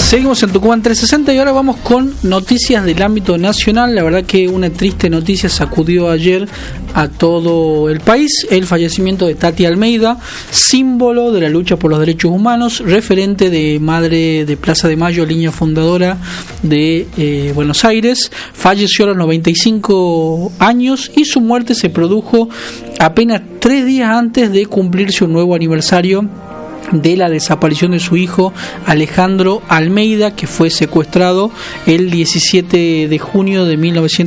Seguimos en Tucumán 360 y ahora vamos con noticias del ámbito nacional. La verdad que una triste noticia sacudió ayer a todo el país: el fallecimiento de Tati Almeida, símbolo de la lucha por los derechos humanos, referente de Madre de Plaza de Mayo, línea fundadora de Buenos Aires. Falleció a los 95 años y su muerte se produjo apenas 3 días antes de cumplirse un nuevo aniversario de la desaparición de su hijo Alejandro Almeida, que fue secuestrado el 17 de junio de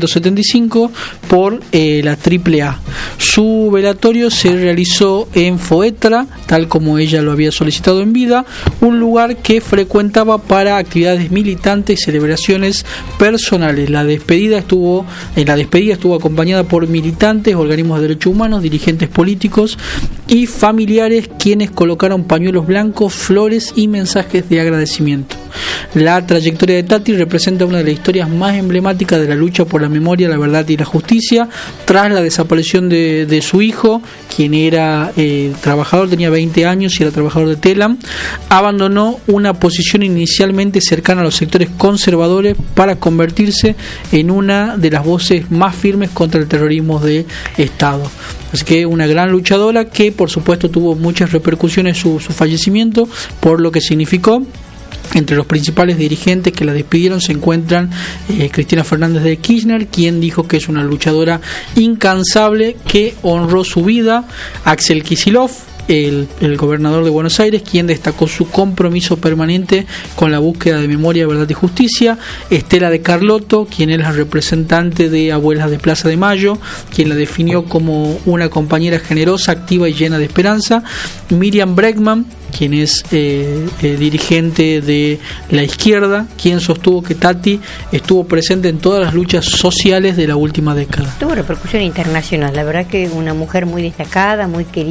1975 por la AAA. Su velatorio se realizó en Foetra, tal como ella lo había solicitado en vida, un lugar que frecuentaba para actividades militantes y celebraciones personales. La despedida estuvo acompañada por militantes, organismos de derechos humanos, dirigentes políticos y familiares, quienes colocaron pañuelos blancos, flores y mensajes de agradecimiento. La trayectoria de Tati representa una de las historias más emblemáticas de la lucha por la memoria, la verdad y la justicia. Tras la desaparición de su hijo, quien era trabajador, tenía 20 años y era trabajador de Telam, abandonó una posición inicialmente cercana a los sectores conservadores para convertirse en una de las voces más firmes contra el terrorismo de Estado. Así que una gran luchadora que, por supuesto, tuvo muchas repercusiones su fallecimiento, por lo que significó. Entre los principales dirigentes que la despidieron se encuentran Cristina Fernández de Kirchner, quien dijo que es una luchadora incansable que honró su vida; Axel Kicillof, el gobernador de Buenos Aires, quien destacó su compromiso permanente con la búsqueda de memoria, verdad y justicia; Estela de Carlotto, quien es la representante de Abuelas de Plaza de Mayo, quien la definió como una compañera generosa, activa y llena de esperanza; Miriam Bregman, quien es dirigente de la izquierda, quien sostuvo que Tati estuvo presente en todas las luchas sociales de la última década. Tuvo repercusión internacional, la verdad que una mujer muy destacada, muy querida.